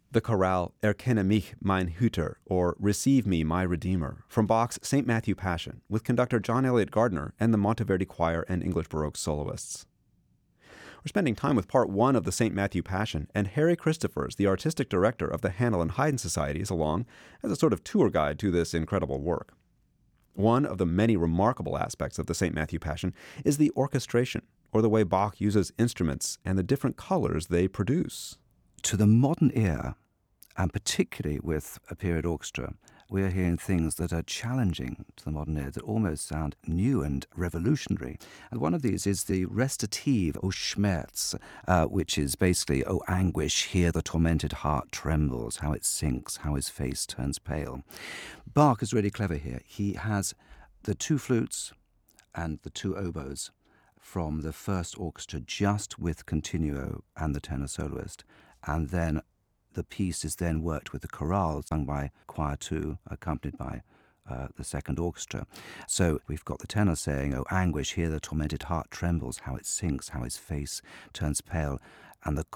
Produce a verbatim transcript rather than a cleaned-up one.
The chorale Erkenne mich, mein Hüter, or Receive Me, My Redeemer, from Bach's Saint Matthew Passion, with conductor John Eliot Gardiner and the Monteverdi Choir and English Baroque soloists. We're spending time with part one of the Saint Matthew Passion, and Harry Christophers, the artistic director of the Handel and Haydn Society, is along as a sort of tour guide to this incredible work. One of the many remarkable aspects of the Saint Matthew Passion is the orchestration, or the way Bach uses instruments and the different colors they produce. To the modern ear, and particularly with a period orchestra, we are hearing things that are challenging to the modern ear, that almost sound new and revolutionary. And one of these is the recitative, O Schmerz, uh, which is basically, O anguish, here the tormented heart trembles, how it sinks, how his face turns pale. Bach is really clever here. He has the two flutes and the two oboes from the first orchestra just with continuo and the tenor soloist, and then the piece is then worked with the chorale sung by choir two, accompanied by uh, the second orchestra. So we've got the tenor saying, "Oh anguish, here the tormented heart trembles, how it sinks, how his face turns pale," and the